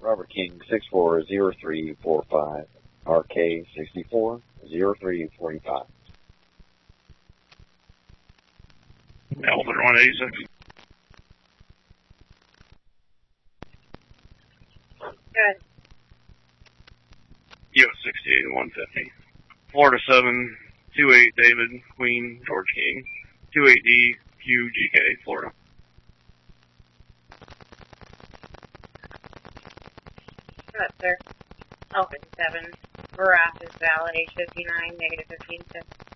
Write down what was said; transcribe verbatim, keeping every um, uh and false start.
Robert King, six four zero three four five. R K six four zero three four five. Elevator one eighty-six. Good. U S sixty-eight one fifty. Florida seven two eight David, Queen, George King. two eight D, Q, G K, Florida. Good, sir. Oh, fifty-seven. Barajas Valley, fifty-nine, negative fifteen, six.